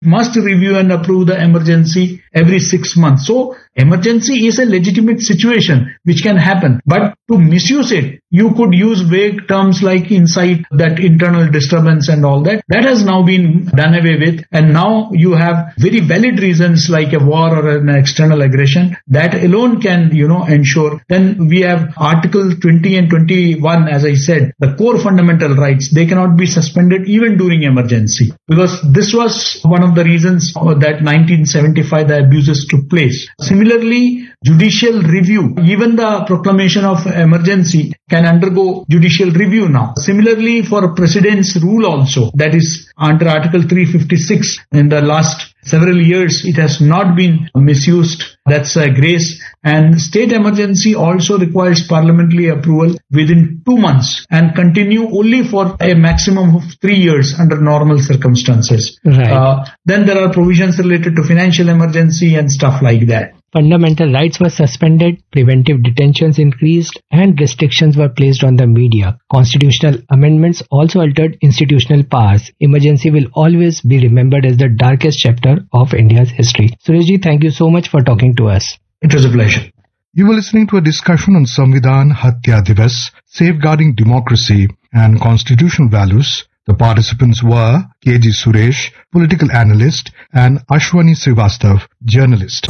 must review and approve the emergency every 6 months. So emergency is a legitimate situation which can happen, but to misuse it, you could use vague terms like incite, that internal disturbance and all that. That has now been done away with, and now you have very valid reasons like a war or an external aggression. That alone can, ensure. Then we have Article 20 and 21, as I said, the core fundamental rights, they cannot be suspended even during emergency, because this was one of the reasons that 1975 the abuses took place. Similarly, judicial review, even the proclamation of emergency can undergo judicial review now. Similarly, for President's rule also, that is under Article 356, in the last several years, it has not been misused. That's a grace. And state emergency also requires parliamentary approval within 2 months and continue only for a maximum of 3 years under normal circumstances. Right. Then there are provisions related to financial emergency and stuff like that. Fundamental rights were suspended, preventive detentions increased, and restrictions were placed on the media. Constitutional amendments also altered institutional powers. Emergency will always be remembered as the darkest chapter of India's history. Sureshji, thank you so much for talking to us. It was a pleasure. You were listening to a discussion on Samvidhan Hatya Divas, Safeguarding Democracy and Constitutional Values. The participants were K.G. Suresh, political analyst, and Ashwani Srivastav, journalist.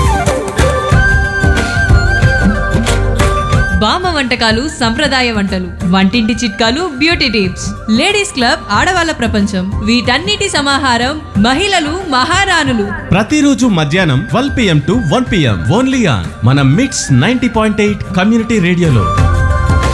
బామ్మ వంటకాలు, సంప్రదాయ వంటలు, వంటింటి చిట్కాలు, beauty tips, ladies club, ఆడవాళ్ల ప్రపంచం, వీటన్నిటి సమాహారం మహిళలు మహారాణులు. ప్రతిరోజు మధ్యాహ్నం 12 PM to 1 PM only on మన మిట్స్ 90.8 కమ్యూనిటీ రేడియోలో.